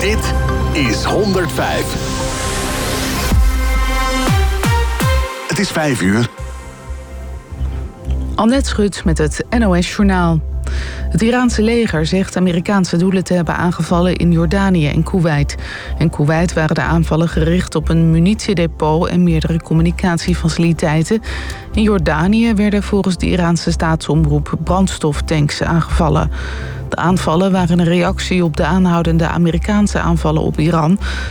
Dit is 105. Het is 5 uur. Annette Schut met het NOS-journaal. Het Iraanse leger zegt Amerikaanse doelen te hebben aangevallen in Jordanië en Koeweit. In Koeweit waren de aanvallen gericht op een munitiedepot en meerdere communicatiefaciliteiten. In Jordanië werden volgens de Iraanse staatsomroep brandstoftanks aangevallen. De aanvallen waren een reactie op de aanhoudende Amerikaanse aanvallen op Iran.